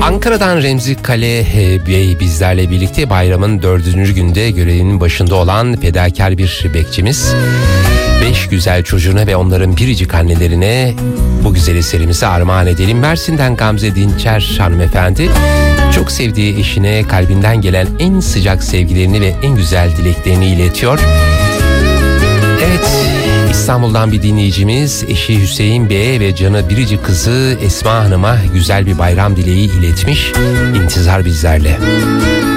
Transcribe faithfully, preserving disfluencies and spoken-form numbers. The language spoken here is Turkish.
Ankara'dan Remzi Kale Bey bizlerle birlikte bayramın dördüncü günde görevinin başında olan fedakar bir bekçimiz. Beş güzel çocuğuna ve onların biricik annelerine bu güzel eserimizi armağan edelim. Mersin'den Gamze Dinçer hanımefendi çok sevdiği eşine kalbinden gelen en sıcak sevgilerini ve en güzel dileklerini iletiyor. Evet, İstanbul'dan bir dinleyicimiz eşi Hüseyin Bey'e ve canı biricik kızı Esma Hanım'a güzel bir bayram dileği iletmiş. İntizar bizlerle.